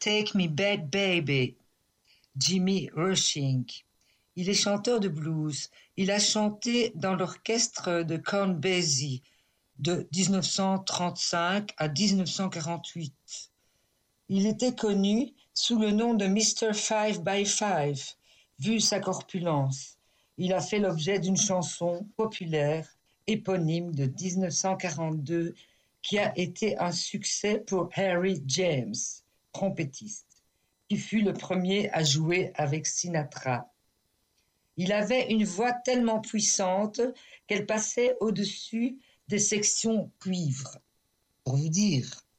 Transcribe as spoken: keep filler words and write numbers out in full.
Take Me Back Baby, Jimmy Rushing. Il est chanteur de blues. Il a chanté dans l'orchestre de Count Basie de dix-neuf cent trente-cinq à dix-neuf cent quarante-huit. Il était connu sous le nom de mister Five by Five, vu sa corpulence. Il a fait l'objet d'une chanson populaire éponyme de dix-neuf cent quarante-deux qui a été un succès pour Harry James, trompettiste, qui fut le premier à jouer avec Sinatra. Il avait une voix tellement puissante qu'elle passait au-dessus des sections cuivre. Pour vous dire.